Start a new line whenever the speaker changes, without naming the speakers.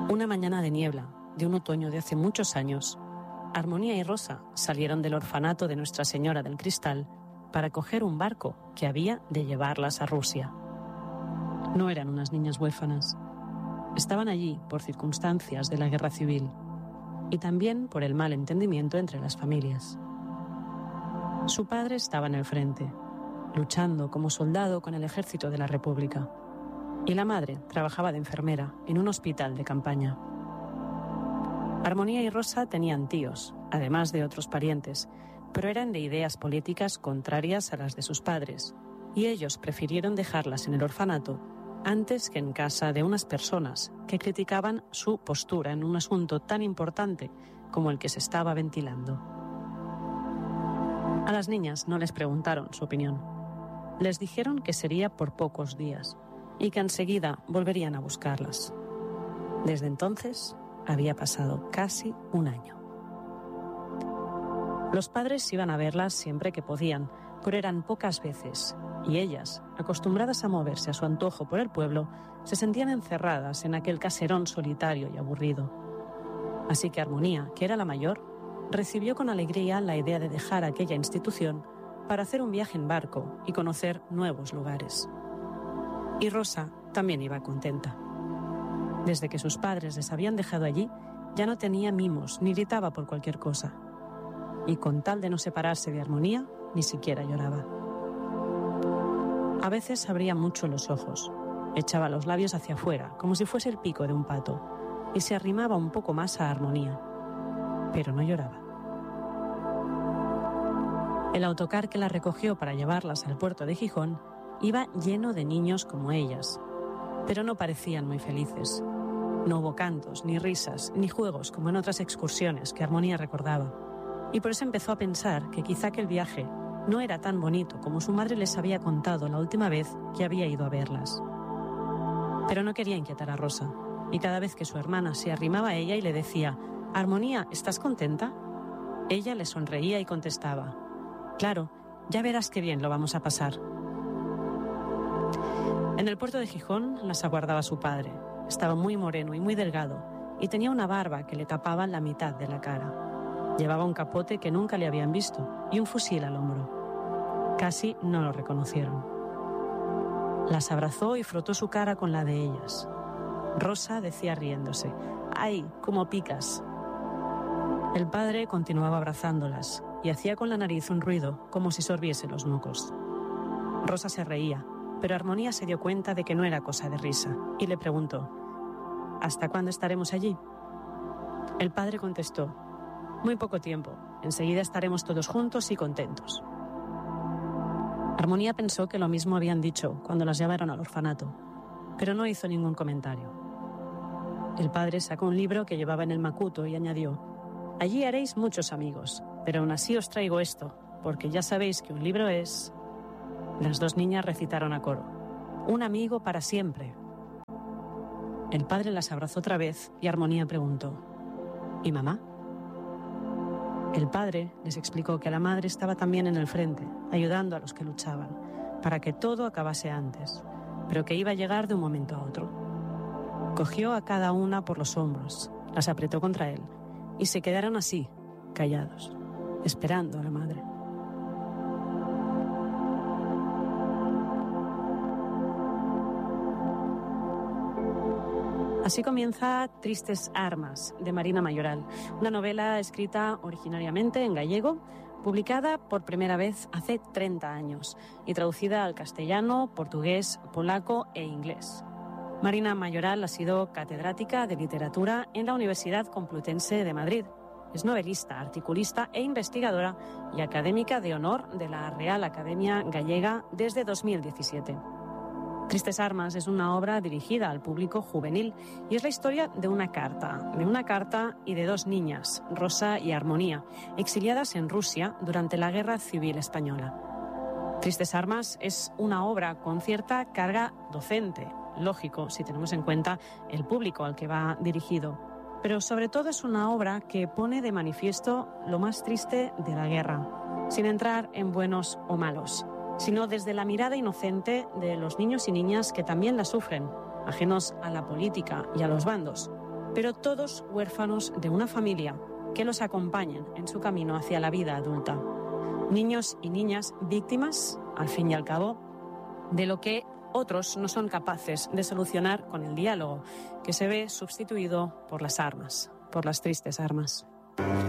Una mañana de niebla, de un otoño de hace muchos años, Armonía y Rosa salieron del orfanato de Nuestra Señora del Cristal para coger un barco que había de llevarlas a Rusia. No eran unas niñas huérfanas. Estaban allí por circunstancias de la guerra civil y también por el mal entendimiento entre las familias. Su padre estaba en el frente, luchando como soldado con el ejército de la República, y la madre trabajaba de enfermera en un hospital de campaña. Armonía y Rosa tenían tíos, además de otros parientes, pero eran de ideas políticas contrarias a las de sus padres, y ellos prefirieron dejarlas en el orfanato antes que en casa de unas personas que criticaban su postura en un asunto tan importante como el que se estaba ventilando. A las niñas no les preguntaron su opinión. Les dijeron que sería por pocos días y que enseguida volverían a buscarlas. Desde entonces había pasado casi un año. Los padres iban a verlas siempre que podían, pero eran pocas veces, y ellas, acostumbradas a moverse a su antojo por el pueblo, se sentían encerradas en aquel caserón solitario y aburrido. Así que Armonía, que era la mayor, recibió con alegría la idea de dejar aquella institución para hacer un viaje en barco y conocer nuevos lugares. Y Rosa también iba contenta. Desde que sus padres les habían dejado allí, ya no tenía mimos ni gritaba por cualquier cosa. Y con tal de no separarse de Armonía, ni siquiera lloraba. A veces abría mucho los ojos, echaba los labios hacia afuera, como si fuese el pico de un pato, y se arrimaba un poco más a Armonía, pero no lloraba. El autocar que la recogió para llevarlas al puerto de Gijón iba lleno de niños como ellas, pero no parecían muy felices. No hubo cantos, ni risas, ni juegos como en otras excursiones que Armonía recordaba, y por eso empezó a pensar que quizá aquel viaje no era tan bonito como su madre les había contado la última vez que había ido a verlas. Pero no quería inquietar a Rosa, y cada vez que su hermana se arrimaba a ella y le decía: «Armonía, ¿estás contenta?», ella le sonreía y contestaba: «Claro, ya verás qué bien lo vamos a pasar». En el puerto de Gijón las aguardaba su padre. Estaba muy moreno y muy delgado, y tenía una barba que le tapaba la mitad de la cara. Llevaba un capote que nunca le habían visto y un fusil al hombro. Casi no lo reconocieron. Las abrazó y frotó su cara con la de ellas. Rosa decía riéndose: «¡Ay, cómo picas!». El padre continuaba abrazándolas y hacía con la nariz un ruido como si sorbiese los mocos. Rosa se reía, pero Armonía se dio cuenta de que no era cosa de risa y le preguntó: «¿Hasta cuándo estaremos allí?». El padre contestó: «Muy poco tiempo, enseguida estaremos todos juntos y contentos». Armonía pensó que lo mismo habían dicho cuando las llevaron al orfanato, pero no hizo ningún comentario. El padre sacó un libro que llevaba en el macuto y añadió: «Allí haréis muchos amigos, pero aún así os traigo esto, porque ya sabéis que un libro es...». Las dos niñas recitaron a coro: «Un amigo para siempre». El padre las abrazó otra vez y Armonía preguntó: «¿Y mamá?». El padre les explicó que la madre estaba también en el frente, ayudando a los que luchaban, para que todo acabase antes, pero que iba a llegar de un momento a otro. Cogió a cada una por los hombros, las apretó contra él, y se quedaron así, callados, esperando a la madre. Así comienza Tristes Armas, de Marina Mayoral, una novela escrita originariamente en gallego, publicada por primera vez hace 30 años y traducida al castellano, portugués, polaco e inglés. Marina Mayoral ha sido catedrática de literatura en la Universidad Complutense de Madrid. Es novelista, articulista e investigadora y académica de honor de la Real Academia Gallega desde 2017. Tristes Armas es una obra dirigida al público juvenil y es la historia de una carta y de dos niñas, Rosa y Armonía, exiliadas en Rusia durante la Guerra Civil Española. Tristes Armas es una obra con cierta carga docente, lógico si tenemos en cuenta el público al que va dirigido, pero sobre todo es una obra que pone de manifiesto lo más triste de la guerra, sin entrar en buenos o malos, sino desde la mirada inocente de los niños y niñas que también la sufren, ajenos a la política y a los bandos, pero todos huérfanos de una familia que los acompañen en su camino hacia la vida adulta. Niños y niñas víctimas, al fin y al cabo, de lo que otros no son capaces de solucionar con el diálogo, que se ve sustituido por las armas, por las tristes armas.